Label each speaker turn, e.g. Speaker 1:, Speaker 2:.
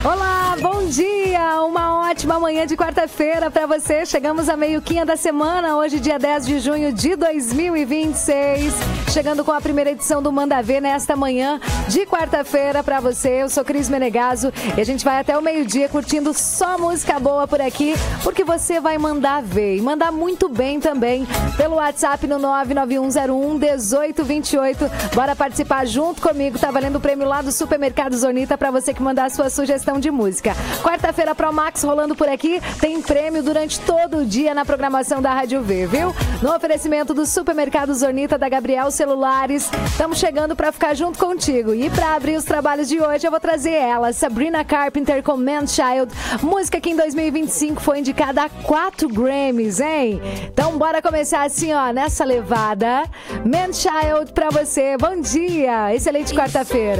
Speaker 1: Olá, bom dia! Uma ótima manhã de quarta-feira para você. Chegamos à meio-quinha da semana, hoje dia 10 de junho de 2026. Chegando com a primeira edição do Manda Ver nesta manhã de quarta-feira para você. Eu sou Cris Menegaso e a gente vai até o meio-dia curtindo só música boa por aqui, porque você vai mandar ver e mandar muito bem também pelo WhatsApp no 991011828. Bora participar junto comigo, tá valendo o prêmio lá do Supermercado Zonita para você que mandar a sua sugestão de música. Quarta-feira Pro Max rolando por aqui, tem prêmio durante todo o dia na programação da Rádio V, viu? No oferecimento do Supermercado Zonita da Gabriel Celulares, estamos chegando para ficar junto contigo. E para abrir os trabalhos de hoje, eu vou trazer ela, Sabrina Carpenter com Man Child, música que em 2025 foi indicada a 4 Grammys, hein? Então bora começar assim, ó, nessa levada. Man Child pra você, bom dia, excelente quarta-feira.